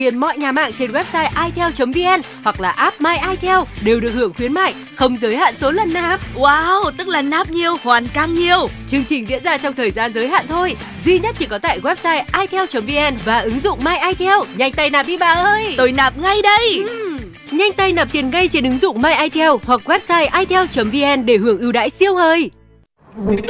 Hiện mọi nhà mạng trên website itel.vn hoặc là app My Itel đều được hưởng khuyến mại, không giới hạn số lần nạp. Wow, tức là nạp nhiều, hoàn càng nhiều. Chương trình diễn ra trong thời gian giới hạn thôi, duy nhất chỉ có tại website itel.vn và ứng dụng My Itel. Nhanh tay nạp đi bà ơi! Tôi nạp ngay đây. Nhanh tay nạp tiền ngay trên ứng dụng My Itel hoặc website itel.vn để hưởng ưu đãi siêu hời.